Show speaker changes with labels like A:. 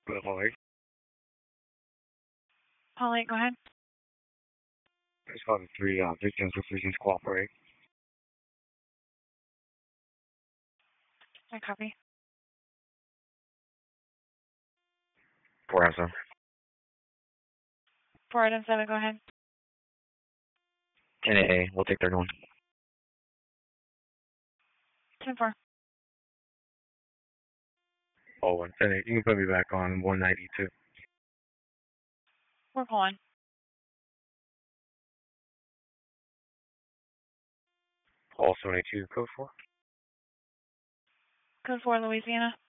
A: Holly.
B: Polly, go ahead.
A: There's probably three victims refusing to cooperate.
B: I copy.
A: 4 out 7.
B: 4 out of 7, go ahead.
A: 10 AA, we'll take 31.
B: 10-4.
A: Oh, and 10 you can put me back on 192.
B: We're pulling.
A: All 72, code 4.
B: Code 4, Louisiana.